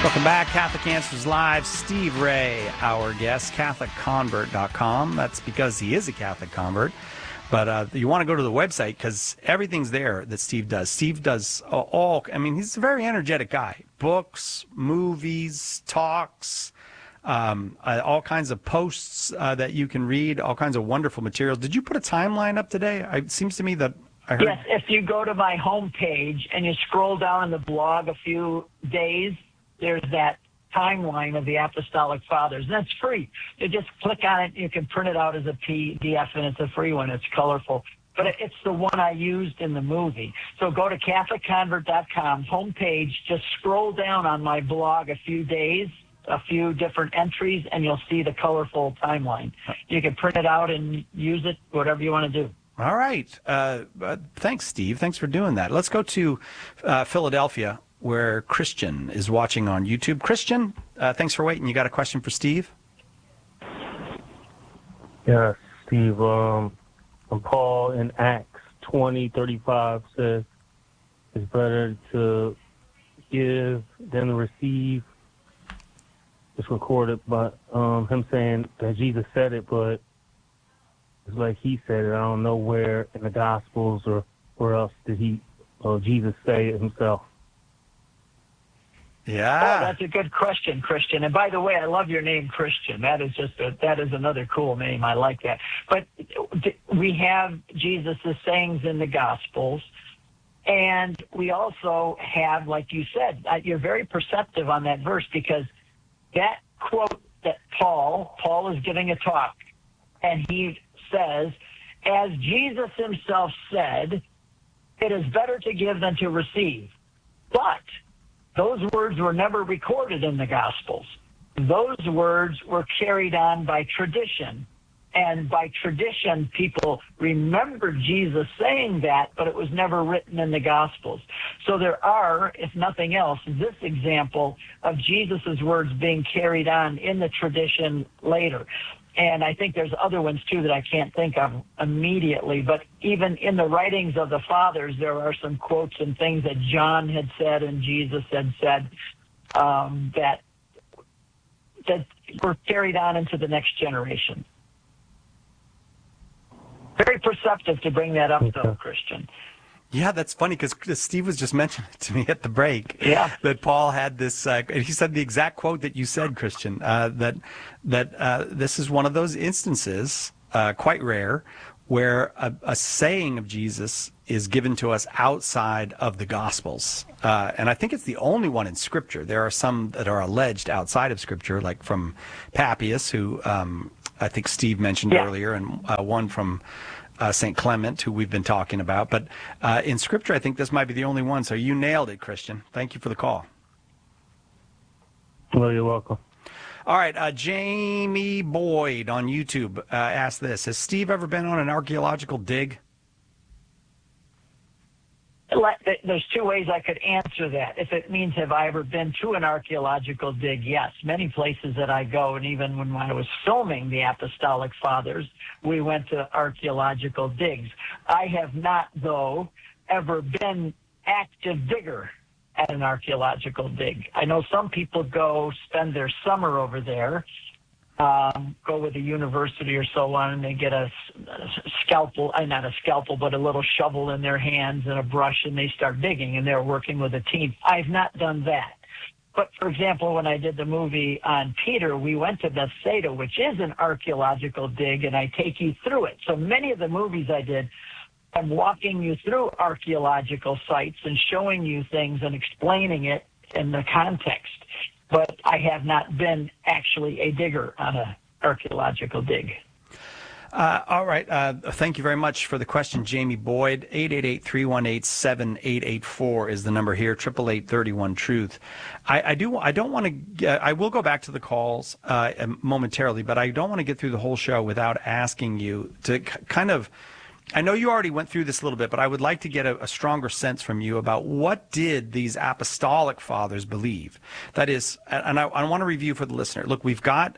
Welcome back. Catholic Answers Live. Steve Ray, our guest, CatholicConvert.com. That's because he is a Catholic convert. But you want to go to the website because everything's there that Steve does. Steve does he's a very energetic guy. Books, movies, talks, all kinds of posts that you can read, all kinds of wonderful materials. Did you put a timeline up today? It seems to me that I heard... Yes, if you go to my homepage and you scroll down in the blog a few days, there's that timeline of the Apostolic Fathers. And that's free. You just click on it. You can print it out as a PDF, and it's a free one. It's colorful. But it's the one I used in the movie. So go to CatholicConvert.com, homepage, just scroll down on my blog a few days, a few different entries, and you'll see the colorful timeline. You can print it out and use it, whatever you want to do. All right. Thanks, Steve. Thanks for doing that. Let's go to Philadelphia, where Christian is watching on YouTube. Christian, thanks for waiting. You got a question for Steve? Yeah, Steve. Paul in Acts 20:35 says it's better to give than to receive. It's recorded by him saying that Jesus said it, but it's like he said it. I don't know where in the Gospels or where else did Jesus say it himself. Yeah. Oh, that's a good question, Christian. And by the way, I love your name, Christian. That is another cool name. I like that. But we have Jesus' sayings in the Gospels, and we also have, like you said, you're very perceptive on that verse, because that quote that Paul is giving a talk, and he says, as Jesus himself said, it is better to give than to receive. But those words were never recorded in the Gospels. Those words were carried on by tradition. And by tradition, people remember Jesus saying that, but it was never written in the Gospels. So there are, if nothing else, this example of Jesus' words being carried on in the tradition later. And I think there's other ones, too, that I can't think of immediately. But even in the writings of the fathers, there are some quotes and things that John had said and Jesus had said that were carried on into the next generation. Very perceptive to bring that up, though, Christian. Yeah, that's funny because Steve was just mentioning it to me at the break. Yeah. That Paul had this. He said the exact quote that you said, Christian. That this is one of those instances, quite rare, where a saying of Jesus is given to us outside of the Gospels, and I think it's the only one in Scripture. There are some that are alleged outside of Scripture, like from Papias, who I think Steve mentioned earlier, and one from St. Clement, who we've been talking about. But in Scripture, I think this might be the only one. So you nailed it, Christian. Thank you for the call. Well, you're welcome. All right. Jamie Boyd on YouTube asked this. Has Steve ever been on an archaeological dig? There's two ways I could answer that. If it means have I ever been to an archaeological dig, yes. Many places that I go, and even when I was filming the Apostolic Fathers, we went to archaeological digs. I have not, though, ever been active digger at an archaeological dig. I know some people go spend their summer over there, go with a university or so on, and they get a scalpel, not a scalpel, but a little shovel in their hands and a brush, and they start digging, and they're working with a team. I've not done that. But, for example, when I did the movie on Peter, we went to Bethsaida, which is an archaeological dig, and I take you through it. So many of the movies I did, I'm walking you through archaeological sites and showing you things and explaining it in the context. But I have not been actually a digger on an archaeological dig. All right. Thank you very much for the question, Jamie Boyd. 888-318-7884 is the number here. 888-31-TRUTH. I will go back to the calls momentarily, but I don't want to get through the whole show without asking you to kind of. I know you already went through this a little bit, but I would like to get a stronger sense from you about what did these apostolic fathers believe? That is, and I want to review for the listener. Look, we've got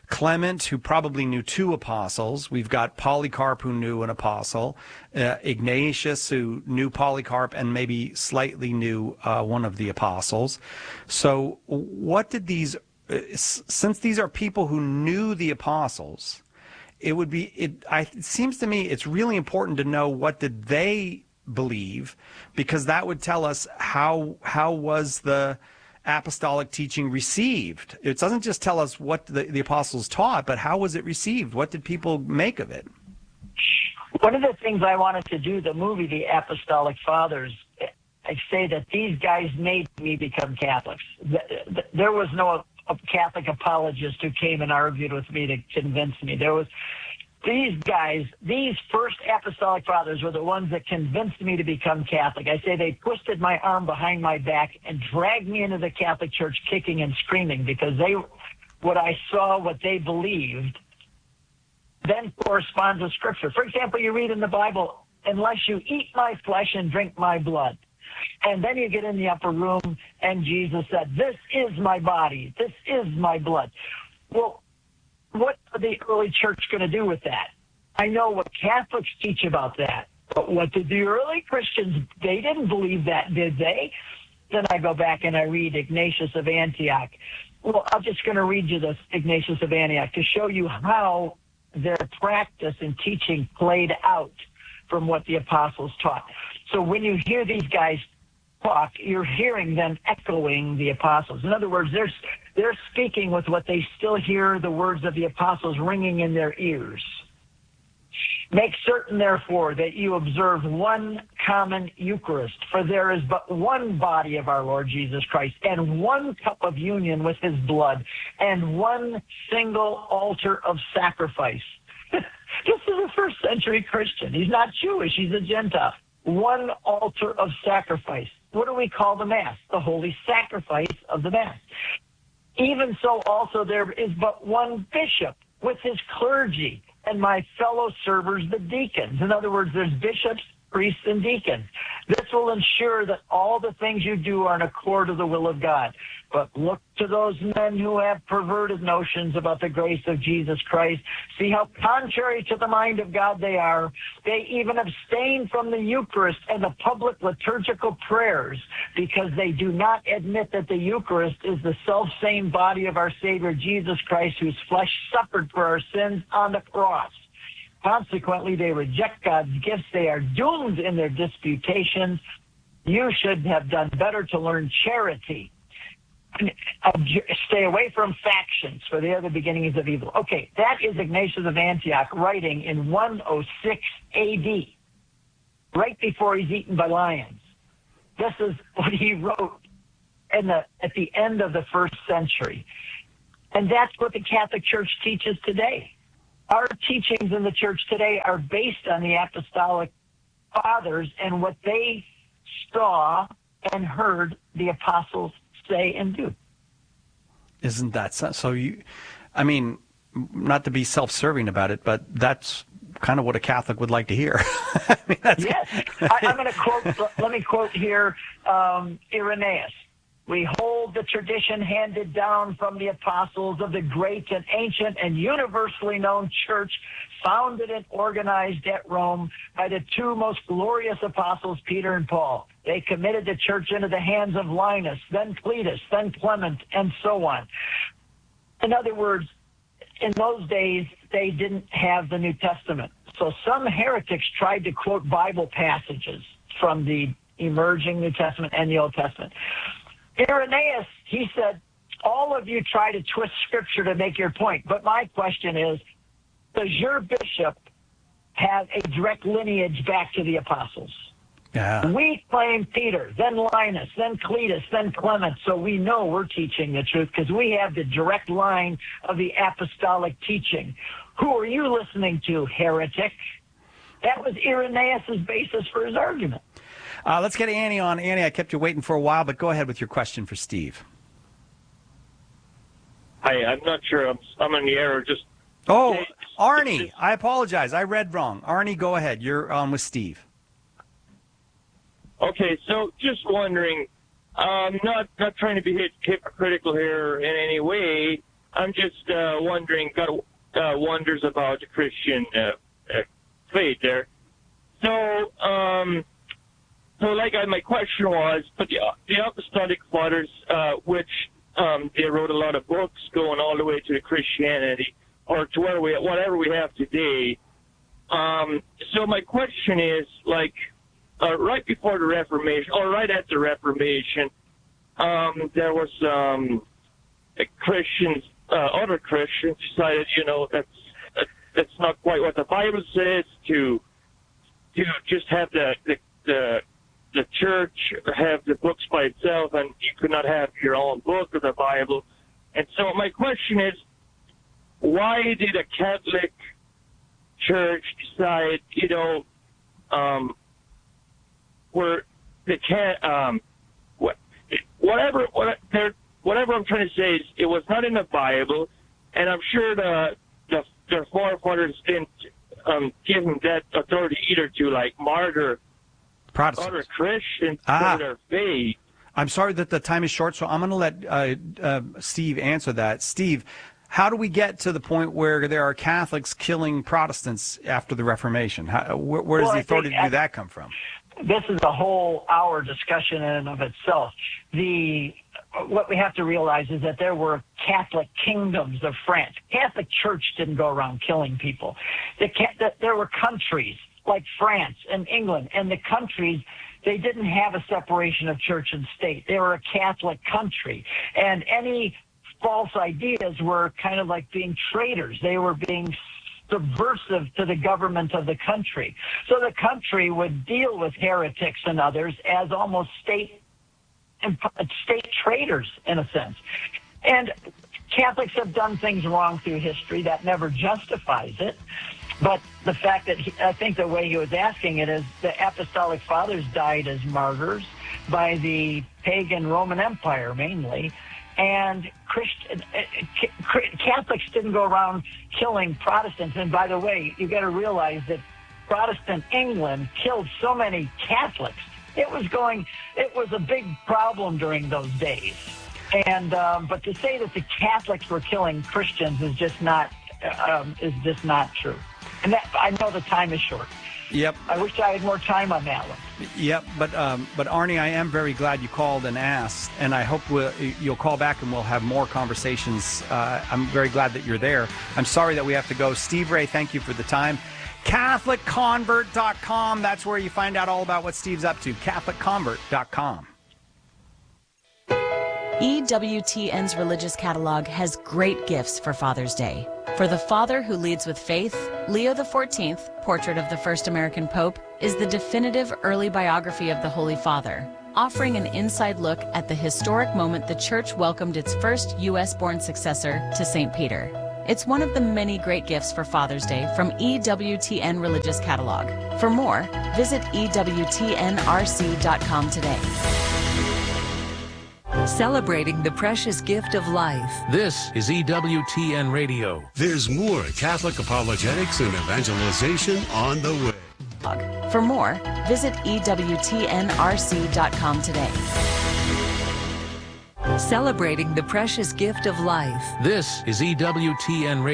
Clement, who probably knew 2 apostles. We've got Polycarp, who knew an apostle. Ignatius, who knew Polycarp and maybe slightly knew one of the apostles. So what did these, since these are people who knew the apostles, it seems to me it's really important to know what did they believe, because that would tell us how was the apostolic teaching received. It doesn't just tell us what the apostles taught, but how was it received? What did people make of it? One of the things I wanted to do, the movie, The Apostolic Fathers, I say that these guys made me become Catholics. There was no Catholic apologist who came and argued with me to convince me. There was these guys, these first apostolic fathers were the ones that convinced me to become Catholic. I say they twisted my arm behind my back and dragged me into the Catholic Church kicking and screaming, because what I saw, what they believed, then corresponds with Scripture. For example, you read in the Bible, unless you eat my flesh and drink my blood. And then you get in the upper room and Jesus said, this is my body, this is my blood. Well, what are the early church going to do with that? I know what Catholics teach about that, but what did the early Christians, they didn't believe that, did they? Then I go back and I read Ignatius of Antioch. Well, I'm just going to read you this Ignatius of Antioch to show you how their practice and teaching played out from what the apostles taught. So when you hear these guys talk, you're hearing them echoing the apostles. In other words, they're speaking with what they still hear the words of the apostles ringing in their ears. Make certain, therefore, that you observe one common Eucharist, for there is but one body of our Lord Jesus Christ, and one cup of union with his blood, and one single altar of sacrifice. This is a first century Christian. He's not Jewish, he's a Gentile. One altar of sacrifice. What do we call the Mass? The holy sacrifice of the Mass. Even so, also there is but one bishop with his clergy, and my fellow servers, the deacons. In other words, there's bishops, priests, and deacons. This will ensure that all the things you do are in accord with the will of God. But look to those men who have perverted notions about the grace of Jesus Christ. See how contrary to the mind of God they are. They even abstain from the Eucharist and the public liturgical prayers, because they do not admit that the Eucharist is the self-same body of our Savior Jesus Christ, whose flesh suffered for our sins on the cross. Consequently, they reject God's gifts. They are doomed in their disputations. You should have done better to learn charity. Stay away from factions, for they are the beginnings of evil. Okay, that is Ignatius of Antioch writing in 106 A.D., right before he's eaten by lions. This is what he wrote at the end of the first century. And that's what the Catholic Church teaches today. Our teachings in the church today are based on the apostolic fathers and what they saw and heard the apostles say and do. Isn't that so? I mean, not to be self-serving about it, but that's kind of what a Catholic would like to hear. I mean, yes. I'm going to quote, let me quote here Irenaeus. We hold the tradition handed down from the apostles of the great and ancient and universally known church, founded and organized at Rome by the 2 most glorious apostles, Peter and Paul. They committed the church into the hands of Linus, then Cletus, then Clement, and so on. In other words, in those days, they didn't have the New Testament. So some heretics tried to quote Bible passages from the emerging New Testament and the Old Testament. Irenaeus, he said, all of you try to twist Scripture to make your point. But my question is, does your bishop have a direct lineage back to the apostles? Yeah. We claim Peter, then Linus, then Cletus, then Clement, so we know we're teaching the truth because we have the direct line of the apostolic teaching. Who are you listening to, heretic? That was Irenaeus' basis for his argument. Let's get Annie on. Annie, I kept you waiting for a while, but go ahead with your question for Steve. Hi, I'm not sure. I'm in the air. Arnie, I apologize. I read wrong. Arnie, go ahead. You're on with Steve. Okay, so just wondering, not trying to be hypocritical here in any way. I'm just wondering, got wonders about the Christian faith there. So, my question was, but the Apostolic Fathers, which they wrote a lot of books going all the way to the Christianity, or to whatever we have today. So my question is, right before the Reformation, or right at the Reformation, there was Christians, other Christians decided, that's not quite what the Bible says, to just have the church have the books by itself, and you could not have your own book of the Bible. And so my question is, why did a Catholic church decide, where they can't, whatever I'm trying to say is, it was not in the Bible, and I'm sure the forefathers didn't give them that authority either to martyr Protestants, other Christians for their faith. I'm sorry that the time is short, so I'm going to let Steve answer that. Steve, how do we get to the point where there are Catholics killing Protestants after the Reformation? Where does the authority to do that come from? This is a whole hour discussion in and of itself. What we have to realize is that there were Catholic kingdoms of France. Catholic Church didn't go around killing people. There were countries like France and England, and the countries, they didn't have a separation of church and state. They were a Catholic country, and any false ideas were kind of like being traitors. They were being subversive to the government of the country. So the country would deal with heretics and others as almost state traitors, in a sense. And Catholics have done things wrong through history. That never justifies it. But the fact that I think the way he was asking it is, the Apostolic Fathers died as martyrs by the pagan Roman Empire mainly, and Catholics didn't go around killing Protestants. And by the way, you got to realize that Protestant England killed so many Catholics. It was a big problem during those days. And but to say that the Catholics were killing Christians is just not true. And that, I know the time is short. Yep. I wish I had more time on that one. Yep, but Arnie, I am very glad you called and asked, and I hope you'll call back and we'll have more conversations. I'm very glad that you're there. I'm sorry that we have to go. Steve Ray, thank you for the time. CatholicConvert.com, that's where you find out all about what Steve's up to. CatholicConvert.com. EWTN's religious catalog has great gifts for Father's Day. For the father who leads with faith, Leo XIV, Portrait of the First American Pope, is the definitive early biography of the Holy Father, offering an inside look at the historic moment the Church welcomed its first U.S.-born successor to St. Peter. It's one of the many great gifts for Father's Day from EWTN Religious Catalog. For more, visit EWTNRC.com today. Celebrating the precious gift of life. This is EWTN Radio. There's more Catholic apologetics and evangelization on the way. For more, visit EWTNRC.com today. Celebrating the precious gift of life. This is EWTN Radio.